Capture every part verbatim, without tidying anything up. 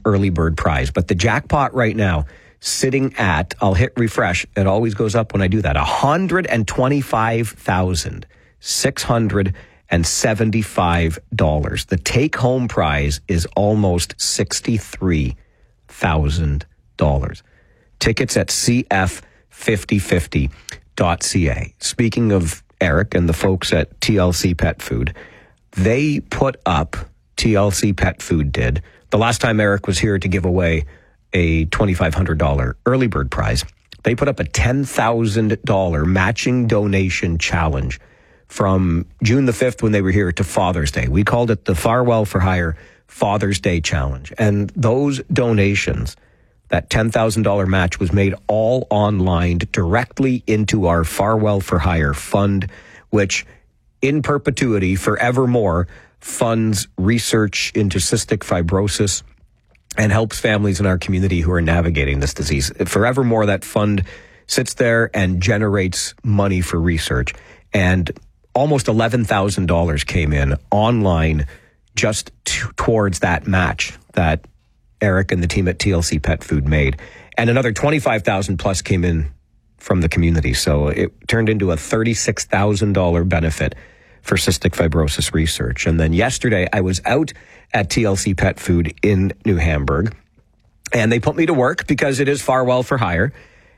early bird prize. But the jackpot right now, sitting at, I'll hit refresh, it always goes up when I do that, one hundred twenty-five thousand six hundred seventy-five dollars. The take-home prize is almost sixty-three thousand dollars. Tickets at c f fifty fifty dot c a. Speaking of Eric and the folks at T L C Pet Food, they put up, T L C Pet Food did, the last time Eric was here to give away a twenty-five hundred dollars early bird prize, they put up a ten thousand dollars matching donation challenge from June the fifth when they were here to Father's Day. We called it the Farwell for Hire Father's Day Challenge. And those donations, that ten thousand dollars match, was made all online directly into our Farwell for Hire fund, which in perpetuity, forevermore, funds research into cystic fibrosis and helps families in our community who are navigating this disease. Forevermore, that fund sits there and generates money for research. And almost eleven thousand dollars came in online just t- towards that match that Eric and the team at T L C Pet Food made. And another twenty-five thousand plus came in from the community. So it turned into a thirty-six thousand dollars benefit for cystic fibrosis research. And then yesterday I was out at T L C Pet Food in New Hamburg, and they put me to work because it is Farwell for Hire.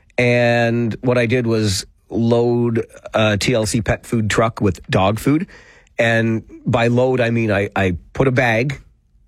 And what I did was load a T L C Pet Food truck with dog food. And by load, I mean I, I put a bag,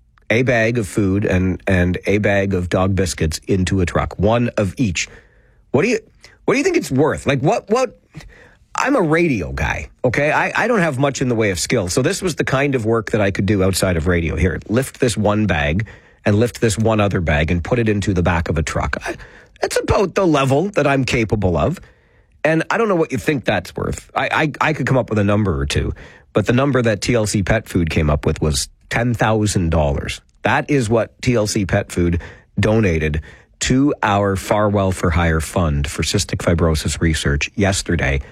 a bag of food and, and a bag of dog biscuits into a truck, one of each. What do you, what do you think it's worth? Like what, what, I'm a radio guy, okay? I, I don't have much in the way of skill. So this was the kind of work that I could do outside of radio. Here, lift this one bag and lift this one other bag and put it into the back of a truck. I, it's about the level that I'm capable of. And I don't know what you think that's worth. I, I, I could come up with a number or two, but the number that T L C Pet Food came up with was ten thousand dollars. That is what T L C Pet Food donated to our Farwell for Hire fund for cystic fibrosis research yesterday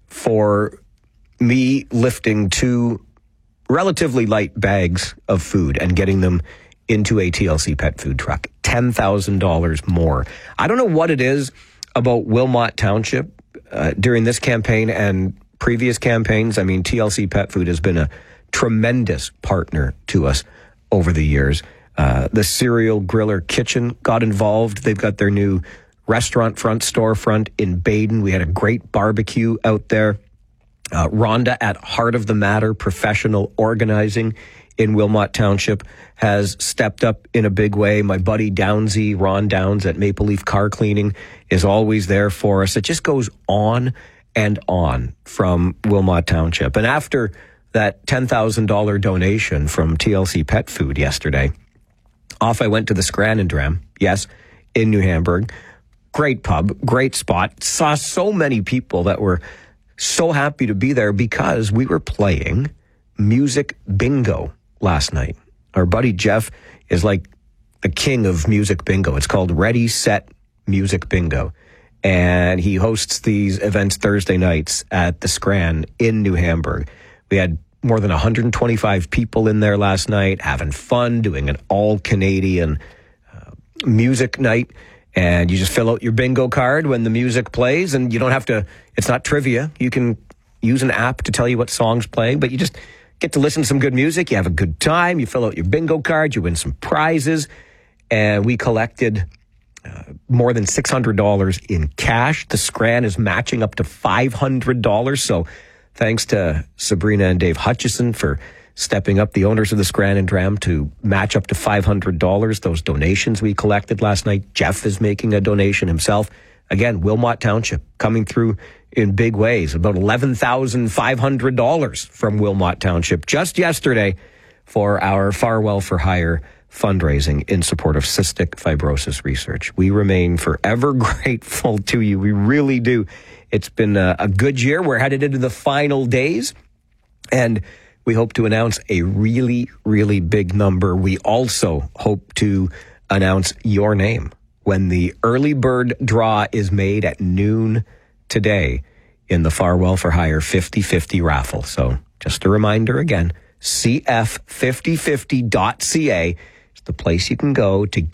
for me lifting two relatively light bags of food and getting them into a T L C Pet Food truck. ten thousand dollars more. I don't know what it is about Wilmot Township uh, during this campaign and previous campaigns. I mean, T L C Pet Food has been a tremendous partner to us over the years. Uh, the Cereal Griller Kitchen got involved. They've got their new restaurant front storefront in Baden. We had a great barbecue out there. Uh, Rhonda at Heart of the Matter Professional Organizing in Wilmot Township has stepped up in a big way. My buddy Downsy, Ron Downs at Maple Leaf Car Cleaning, is always there for us. It just goes on and on from Wilmot Township. And after that ten thousand dollars donation from T L C Pet Food yesterday, off I went to the Scranton Dram, yes, in New Hamburg. Great pub, great spot. Saw so many people that were so happy to be there because we were playing music bingo last night. Our buddy Jeff is like the king of music bingo. It's called Ready, Set, Music Bingo. And he hosts these events Thursday nights at the Scran in New Hamburg. We had more than one hundred twenty-five people in there last night having fun, doing an all-Canadian uh, music night. And you just fill out your bingo card when the music plays, and you don't have to, it's not trivia. You can use an app to tell you what song's playing, but you just get to listen to some good music. You have a good time. You fill out your bingo card. You win some prizes. And we collected uh, more than six hundred dollars in cash. The Scran is matching up to five hundred dollars. So thanks to Sabrina and Dave Hutchison for stepping up, the owners of the Scran and Dram, to match up to five hundred dollars. Those donations we collected last night. Jeff is making a donation himself. Again, Wilmot Township coming through in big ways. About eleven thousand five hundred dollars from Wilmot Township just yesterday for our Farwell for Hire fundraising in support of cystic fibrosis research. We remain forever grateful to you. We really do. It's been a, a good year. We're headed into the final days, and we hope to announce a really, really big number. We also hope to announce your name when the early bird draw is made at noon today in the Farwell for Hire fifty fifty raffle. So just a reminder again, c f fifty fifty dot c a is the place you can go to